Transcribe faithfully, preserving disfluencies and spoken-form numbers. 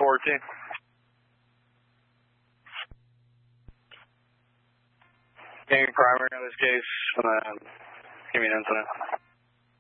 fourteen. King primary in this case, and then give me an incident.